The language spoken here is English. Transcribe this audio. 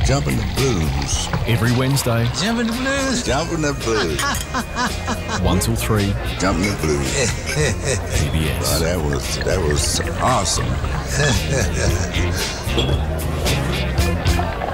Jumping the blues. Every Wednesday, Jumping the blues. Jumping the blues. 1 till 3, Jumping the blues. PBS. Oh, that was awesome.